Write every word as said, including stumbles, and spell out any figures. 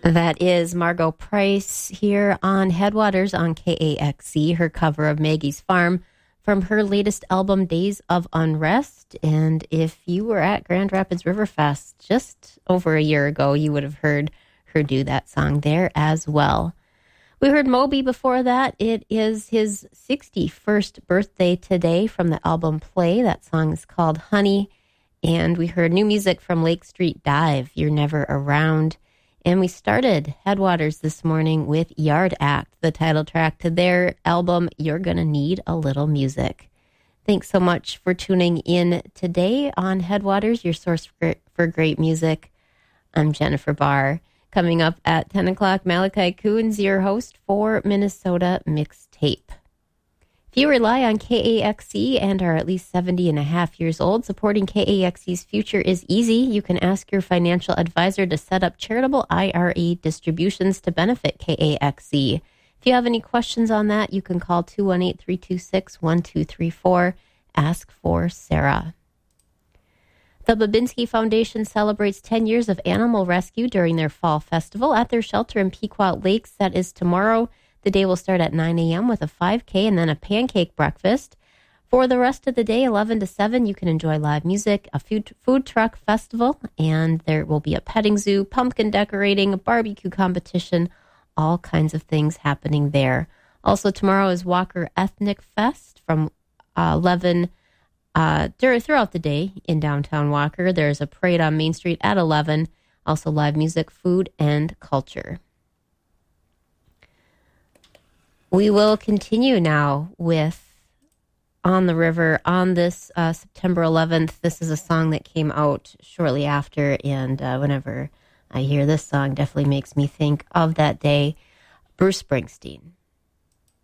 That is Margot Price here on Headwaters on K A X C, her cover of Maggie's Farm from her latest album, Days of Unrest. And if you were at Grand Rapids River Fest just over a year ago, you would have heard her do that song there as well. We heard Moby before that. It is his sixty-first birthday today from the album Play. That song is called Honey. And we heard new music from Lake Street Dive, You're Never Around. And we started Headwaters this morning with Yard Act, the title track to their album, You're Gonna Need a Little Music. Thanks so much for tuning in today on Headwaters, your source for, for great music. I'm Jennifer Barr. Coming up at ten o'clock, Malachi Coons, your host for Minnesota Mixtape. If you rely on K A X C and are at least seventy and a half years old, supporting K A X C's future is easy. You can ask your financial advisor to set up charitable I R A distributions to benefit K A X C. If you have any questions on that, you can call two one eight, three two six, one two three four. Ask for Sarah. The Babinski Foundation celebrates ten years of animal rescue during their fall festival at their shelter in Pequot Lakes. That is tomorrow. The day will start at nine a.m. with a five K and then a pancake breakfast. For the rest of the day, eleven to seven, you can enjoy live music, a food, food truck festival, and there will be a petting zoo, pumpkin decorating, a barbecue competition, all kinds of things happening there. Also, tomorrow is Walker Ethnic Fest from uh, eleven uh, during, throughout the day in downtown Walker. There's a parade on Main Street at eleven. Also, live music, food, and culture. We will continue now with On the River on this uh, September eleventh. This is a song that came out shortly after, and uh, whenever I hear this song, definitely makes me think of that day. Bruce Springsteen.